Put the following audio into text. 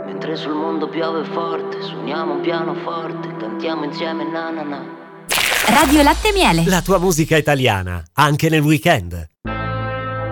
Mentre sul mondo piove forte, suoniamo un pianoforte, cantiamo insieme na na na. Radio Latte e Miele. La tua musica italiana, anche nel weekend.